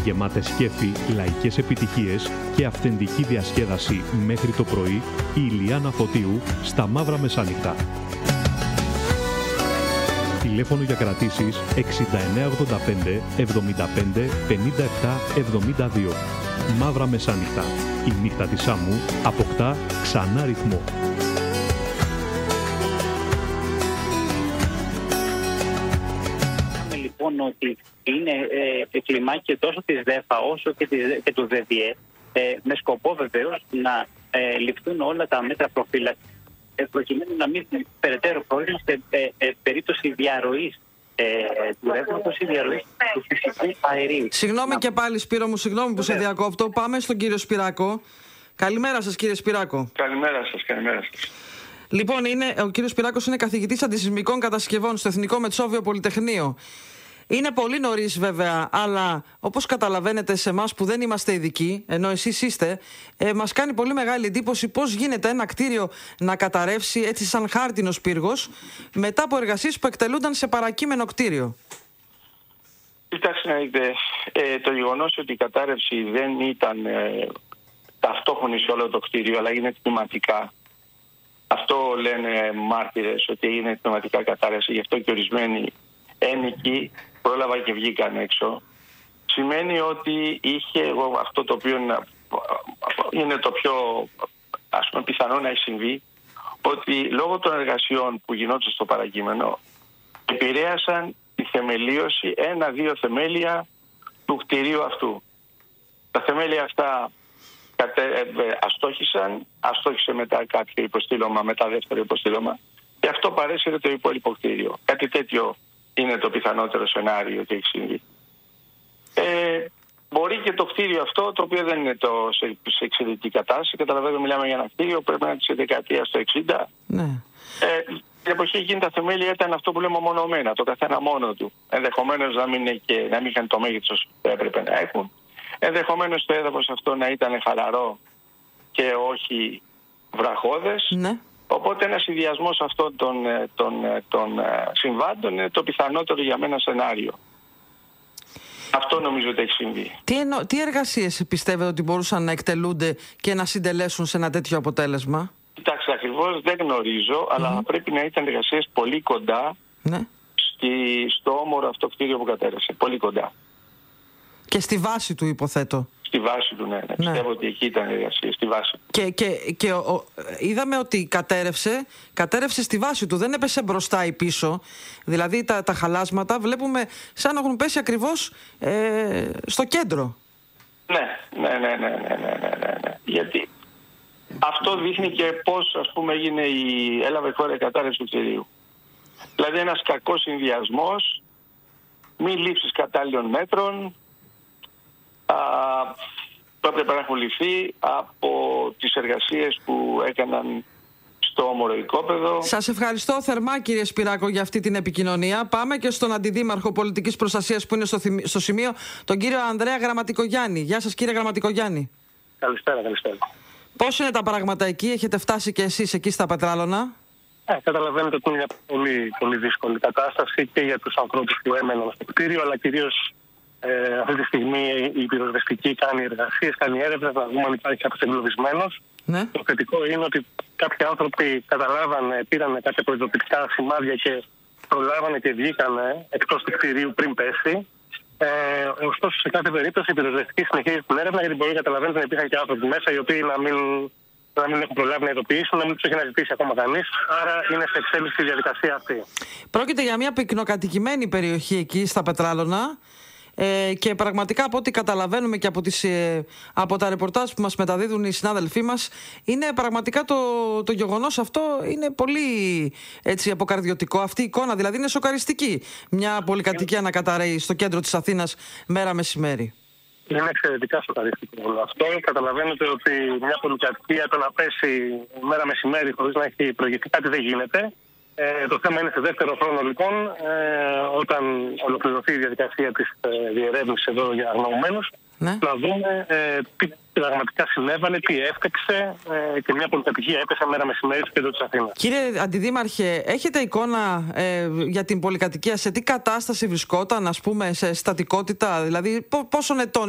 Γεμάτες σκέφη, λαϊκές επιτυχίες και αυθεντική διασκέδαση μέχρι το πρωί, η Ηλιάνα Φωτίου στα Μαύρα Μεσάνυχτα. Τηλέφωνο για κρατήσεις 6985 75 57 72. Μαύρα Μεσάνυχτα. Η νύχτα της Σάμου αποκτά ξανά ρυθμό. Λοιπόν, ότι είναι κλιμάκιο τόσο της ΔΕΦΑ όσο και του ΔΕΔΙΕ, με σκοπό βεβαίως να ληφθούν όλα τα μέτρα προφύλαξης, προκειμένου να μην περαιτέρω πρόβλημα σε περίπτωση διαρροής του ρεύματος ή διαρροής του φυσικού αερίου. Συγγνώμη και πάλι, Σπύρο μου, συγγνώμη που σε διακόπτω. Πάμε στον κύριο Σπυράκο. Καλημέρα σας, κύριε Σπυράκο. Καλημέρα σας, καλημέρα σας. Λοιπόν, ο κύριος Σπυράκος είναι καθηγητής αντισυσμικών κατασκευών στο Εθνικό Μετσόβιο Πολυτεχνείο. Είναι πολύ νωρίς βέβαια, αλλά όπως καταλαβαίνετε σε εμάς που δεν είμαστε ειδικοί, ενώ εσείς είστε, μας κάνει πολύ μεγάλη εντύπωση πώς γίνεται ένα κτίριο να καταρρεύσει έτσι σαν χάρτινος πύργος μετά από εργασίες που εκτελούνταν σε παρακείμενο κτίριο. Κοιτάξτε να δείτε, το γεγονός ότι η κατάρρευση δεν ήταν ταυτόχρονη σε όλο το κτίριο, αλλά είναι τμηματικά. Αυτό λένε μάρτυρες, ότι είναι τμηματικά κατάρρευση, γι' αυτό και ορισμένοι ένοικοι πρόλαβα και βγήκαν έξω. Σημαίνει ότι είχε αυτό το οποίο είναι το πιο πιθανό να έχει συμβεί, ότι λόγω των εργασιών που γινόταν στο παρακείμενο επηρέασαν τη θεμελίωση 1-2 θεμέλια του κτηρίου αυτού. Τα θεμέλια αυτά αστόχησε μετά κάποιο υποστήλωμα, μετά δεύτερο υποστήλωμα, και αυτό παρέσυρε το υπόλοιπο κτίριο. Κάτι τέτοιο είναι το πιθανότερο σενάριο ότι έχει συμβεί. Μπορεί και το κτίριο αυτό, το οποίο δεν είναι σε εξαιρετική κατάσταση, καταλαβαίνω μιλάμε για ένα κτίριο που πρέπει να είναι τη δεκαετία του 60. Ναι. Την εποχή εκείνη τα θεμέλια ήταν αυτό που λέμε μονομένα, το καθένα μόνο του. Ενδεχομένως να μην είχαν το μέγεθος που έπρεπε να έχουν. Ενδεχομένως το έδαφος αυτό να ήταν χαλαρό και όχι βραχώδες. Ναι. Οπότε ένας συνδυασμός αυτών των συμβάντων είναι το πιθανότερο για μένα σενάριο. Αυτό νομίζω ότι έχει συμβεί. Τι εργασίες πιστεύετε ότι μπορούσαν να εκτελούνται και να συντελέσουν σε ένα τέτοιο αποτέλεσμα? Κοιτάξτε, ακριβώς δεν γνωρίζω, αλλά πρέπει να ήταν εργασίες πολύ κοντά, ναι, στο όμορο αυτό κτίριο που κατέρευσε. Πολύ κοντά. Και στη βάση του, υποθέτω. Στη βάση του, ναι. Πιστεύω ότι εκεί ήταν η εργασία, στη βάση του. Και είδαμε ότι κατέρευσε στη βάση του, δεν έπεσε μπροστά ή πίσω. Δηλαδή τα χαλάσματα βλέπουμε σαν να έχουν πέσει ακριβώς στο κέντρο. Ναι. Γιατί αυτό δείχνει και πώς, ας πούμε, έλαβε χώρα η κατάρρευση του κτηρίου. Δηλαδή ένας κακός συνδυασμός, μη λήψεις κατάλληλων μέτρων, που έπρεπε να έχουν ληφθεί από τις εργασίες που έκαναν στο όμορο οικόπεδο. Σας ευχαριστώ θερμά, κύριε Σπυράκο, για αυτή την επικοινωνία. Πάμε και στον Αντιδήμαρχο Πολιτικής Προστασίας που είναι στο σημείο, τον κύριο Ανδρέα Γραμματικογιάννη. Γεια σας, κύριε Γραμματικογιάννη. Καλησπέρα. Πώς είναι τα πράγματα εκεί, έχετε φτάσει και εσείς εκεί στα Πετράλωνα? Καταλαβαίνετε ότι είναι μια πολύ, πολύ δύσκολη κατάσταση και για τους ανθρώπους που έμεναν στο κτίριο, αλλά κυρίως αυτή τη στιγμή η πυροσβεστική κάνει εργασίες, κάνει έρευνες να δούμε αν υπάρχει κάποιος εγκλωβισμένος. Ναι. Το θετικό είναι ότι κάποιοι άνθρωποι καταλάβανε, πήραν κάποια προειδοποιητικά σημάδια και προλάβανε και βγήκανε εκτός του κτηρίου πριν πέσει. Ωστόσο, σε κάθε περίπτωση η πυροσβεστική συνεχίζει την έρευνα, γιατί μπορεί να καταλαβαίνετε να υπήρχαν και άνθρωποι μέσα οι οποίοι να μην έχουν προλάβει να ειδοποιήσουν, να μην τους έχει αναζητήσει ακόμα κανείς. Άρα είναι σε εξέλιξη η διαδικασία αυτή. Πρόκειται για μια πυκνοκατοικημένη περιοχή εκεί στα Πετράλωνα. Και πραγματικά από ό,τι καταλαβαίνουμε και από τα ρεπορτάζ που μας μεταδίδουν οι συνάδελφοί μας, είναι πραγματικά το γεγονός αυτό είναι πολύ αποκαρδιωτικό. Αυτή η εικόνα δηλαδή είναι σοκαριστική. Μια πολυκατοικία να καταραίει στο κέντρο της Αθήνας μέρα μεσημέρι. Είναι εξαιρετικά σοκαριστικό όλο αυτό. Καταλαβαίνετε ότι μια πολυκατοικία το να πέσει μέρα μεσημέρι χωρίς να έχει προηγηθεί κάτι δεν γίνεται. Το θέμα είναι σε δεύτερο χρόνο λοιπόν, όταν ολοκληρωθεί η διαδικασία της διερεύνησης εδώ για αγνοωμένους, να δούμε τι πραγματικά συνέβαλε, τι έφταξε και μια πολυκατοικία έπεσε μέρα μεσημέρι στο κέντρο της Αθήνας. Κύριε Αντιδήμαρχε, έχετε εικόνα για την πολυκατοικία σε τι κατάσταση βρισκόταν, ας πούμε, σε στατικότητα, δηλαδή πόσων ετών